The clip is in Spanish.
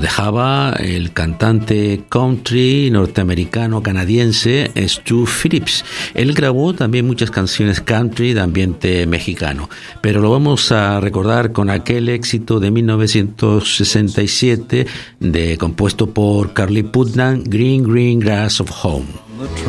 dejaba el cantante country norteamericano-canadiense Stu Phillips. Él grabó también muchas canciones country de ambiente mexicano, pero lo vamos a recordar con aquel éxito de 1967 compuesto por Carly Putnam, Green Green Grass of Home.